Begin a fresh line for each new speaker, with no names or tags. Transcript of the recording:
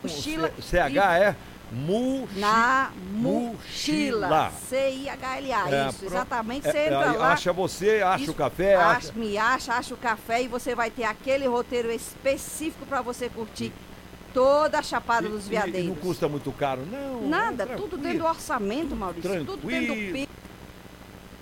CH é
na mochila. CIHLA, isso, exatamente. Você entra lá.
Acha você, acha o café.
Acha o café e você vai ter aquele roteiro específico para você curtir toda a Chapada dos Veadeiros.
E não custa muito caro, não?
Nada, tudo dentro do orçamento, Maurício.
Tranquilo.
Tudo dentro do PIB.